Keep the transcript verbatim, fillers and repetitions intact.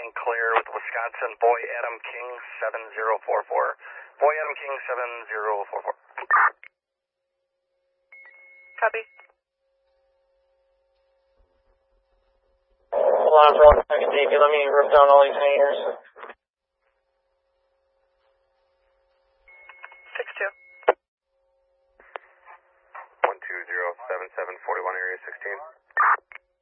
running clear with Wisconsin, Boy Adam King seven zero four four. Boy Adam King seven zero four four. Copy. Hold on for one second, Davey. Let me rip down all these hangers.